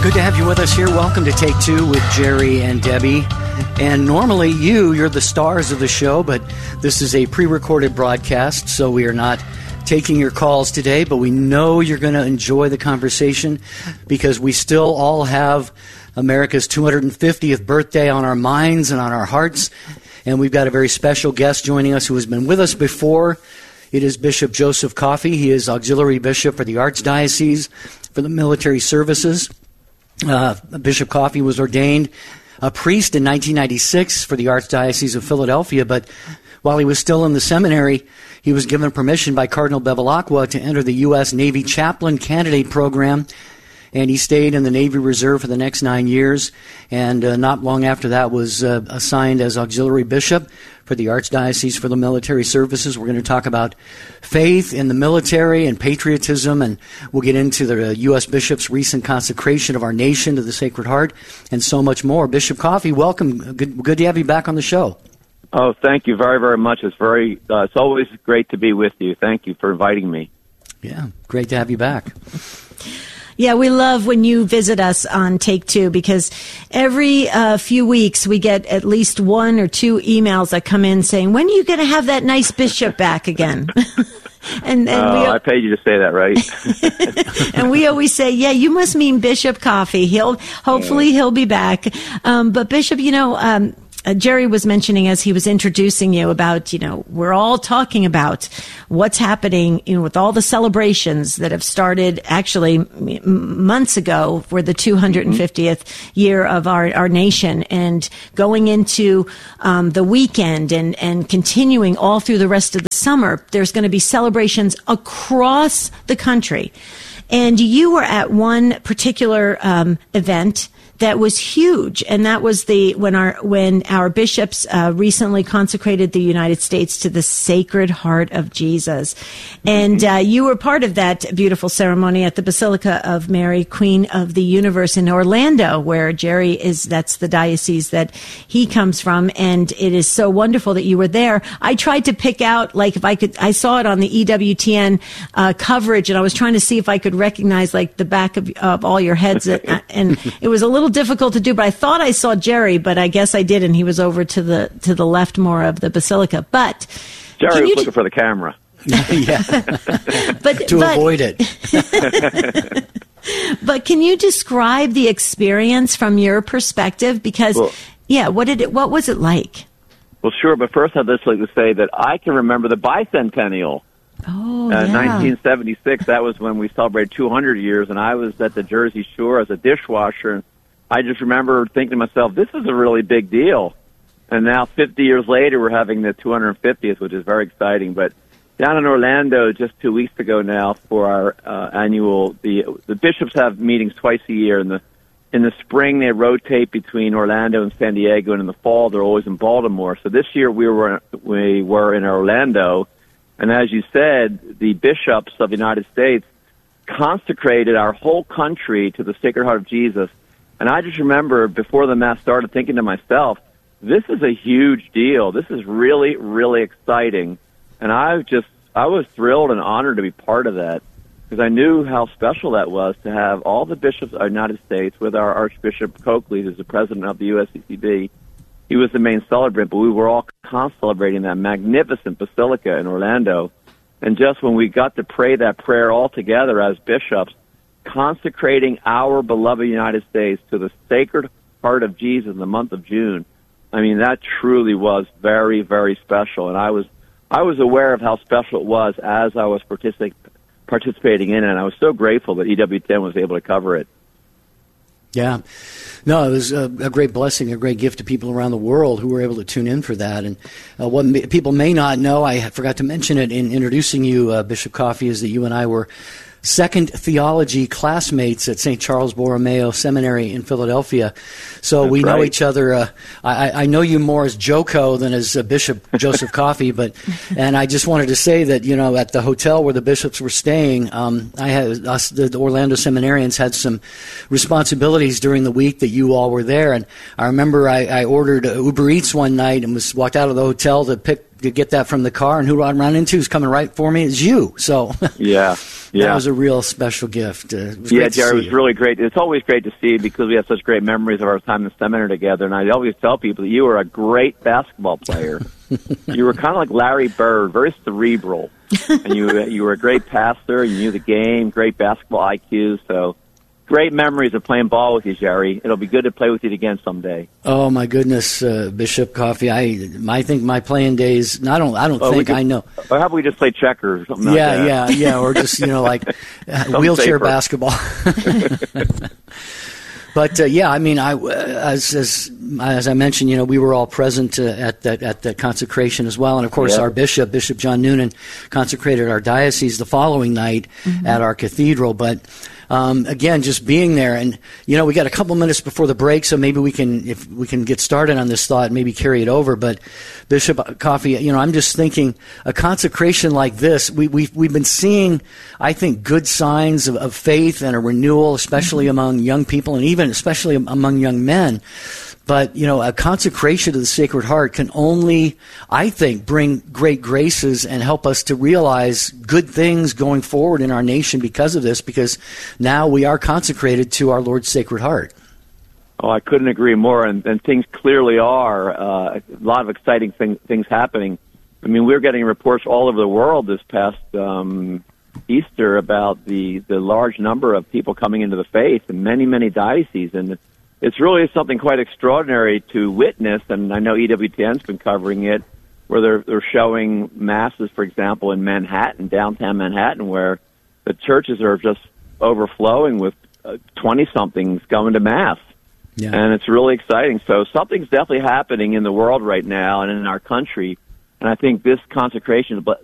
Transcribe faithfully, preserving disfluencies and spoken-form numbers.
Good to have you with us here. Welcome to Take Two with Jerry and Debbie. And normally you, you're the stars of the show, but this is a pre-recorded broadcast, so we are not taking your calls today, but we know you're going to enjoy the conversation because we still all have America's two hundred fiftieth birthday on our minds and on our hearts. And we've got a very special guest joining us who has been with us before. It is Bishop Joseph Coffey. He is Auxiliary Bishop for the Archdiocese for the Military Services. Uh, Bishop Coffey was ordained a priest in nineteen ninety-six for the Archdiocese of Philadelphia, but while he was still in the seminary, he was given permission by Cardinal Bevilacqua to enter the U S Navy Chaplain Candidate Program, and he stayed in the Navy Reserve for the next nine years, and uh, not long after that was uh, assigned as Auxiliary Bishop for the Archdiocese for the Military Services. We're going to talk about faith in the military and patriotism, and we'll get into the U S Bishop's recent consecration of our nation to the Sacred Heart, and so much more. Bishop Coffey, welcome. Good, good to have you back on the show. Oh, thank you very, very much. It's very. Uh, it's always great to be with you. Thank you for inviting me. Yeah, great to have you back. Yeah, we love when you visit us on Take Two because every uh, few weeks we get at least one or two emails that come in saying, when are you going to have that nice bishop back again? and, and oh, we, I paid you to say that, right? And we always say, yeah, you must mean Bishop Coffey. He'll hopefully he'll be back. Um, but Bishop, you know, um, Uh, Jerry was mentioning as he was introducing you about, you know, we're all talking about what's happening, you know, with all the celebrations that have started actually m- months ago for the two hundred fiftieth mm-hmm. year of our, our nation, and going into um, the weekend and, and continuing all through the rest of the summer. There's going to be celebrations across the country. And you were at one particular um, event that was huge, and that was the when our when our bishops uh, recently consecrated the United States to the Sacred Heart of Jesus, and uh, you were part of that beautiful ceremony at the Basilica of Mary, Queen of the Universe in Orlando, where Jerry is. That's the diocese that he comes from, and it is so wonderful that you were there. I tried to pick out, like, if I could. I saw it on the E W T N uh, coverage, and I was trying to see if I could recognize like the back of, of all your heads, and it was a little difficult to do, but I thought I saw Jerry, but I guess I didn't. He was over to the to the left more of the basilica. But Jerry was d- looking for the camera. yeah, but, to but, avoid it. But can you describe the experience from your perspective? Because well, yeah, what did it? What was it like? Well, sure, but first I'd just like to say that I can remember the bicentennial. Oh, uh, yeah. nineteen seventy-six. That was when we celebrated two hundred years, and I was at the Jersey Shore as a dishwasher. And I just remember thinking to myself, this is a really big deal. And now fifty years later, we're having the two hundred fiftieth, which is very exciting. But down in Orlando just two weeks ago now for our uh, annual, the the bishops have meetings twice a year. In the in the spring, they rotate between Orlando and San Diego, and in the fall, they're always in Baltimore. So this year, we were we were in Orlando. And as you said, the bishops of the United States consecrated our whole country to the Sacred Heart of Jesus. And I just remember before the Mass started thinking to myself, this is a huge deal. This is really, really exciting. And I just, I was thrilled and honored to be part of that because I knew how special that was to have all the bishops of the United States with our Archbishop Coakley, who's the president of the U S C C B. He was the main celebrant, but we were all celebrating that magnificent basilica in Orlando. And just when we got to pray that prayer all together as bishops, consecrating our beloved United States to the Sacred Heart of Jesus in the month of June, I mean, that truly was very, very special. And I was I was aware of how special it was as I was particip- participating in it, and I was so grateful that E W T N was able to cover it. Yeah. No, it was a, a great blessing, a great gift to people around the world who were able to tune in for that. And uh, what may, people may not know, I forgot to mention it in introducing you, uh, Bishop Coffey, is that you and I were second theology classmates at Saint Charles Borromeo Seminary in Philadelphia. So That's we know right. each other. Uh, I, I know you more as Joko than as uh, Bishop Joseph Coffey, but and I just wanted to say that, you know, at the hotel where the bishops were staying, um, I had us, the Orlando seminarians had some responsibilities during the week that you all were there. And I remember I, I ordered Uber Eats one night and was walked out of the hotel to pick to get that from the car, and who I run into is coming right for me is you. So yeah, yeah, that was a real special gift. Uh, it was yeah, great to Jerry, see it was you. really great. It's always great to see you because we have such great memories of our time in the seminary together. And I always tell people that you were a great basketball player. You were kind of like Larry Bird, very cerebral, and you you were a great passer. You knew the game, great basketball I Q. So. Great memories of playing ball with you, Jerry. It'll be good to play with you again someday. Oh my goodness, uh, Bishop Coffee! I I think my playing days. I don't. I don't oh, think could, I know. Or how about we just play checkers or something Yeah, like that? yeah, yeah. Or just you know like wheelchair safer. basketball. But uh, yeah, I mean, I as as as I mentioned, you know, we were all present uh, at that at that consecration as well, and of course, yeah. our bishop, Bishop John Noonan, consecrated our diocese the following night mm-hmm. at our cathedral. But um, again, just being there, and you know, we got a couple minutes before the break, so maybe we can, if we can get started on this thought, maybe carry it over. But Bishop Coffee, you know, I'm just thinking a consecration like this, we we've we've been seeing, I think, good signs of, of faith and a renewal, especially mm-hmm. among young people, and even especially among young men. But, you know, a consecration to the Sacred Heart can only, I think, bring great graces and help us to realize good things going forward in our nation because of this, because now we are consecrated to our Lord's Sacred Heart. Oh, I couldn't agree more, and, and things clearly are. Uh, a lot of exciting thing, things happening. I mean, we're getting reports all over the world this past um, Easter about the, the large number of people coming into the faith in many, many dioceses, and it's really something quite extraordinary to witness, and I know E W T N's been covering it, where they're, they're showing masses, for example, in Manhattan, downtown Manhattan, where the churches are just overflowing with uh, twenty-somethings going to Mass. Yeah. And it's really exciting. So something's definitely happening in the world right now and in our country, and I think this consecration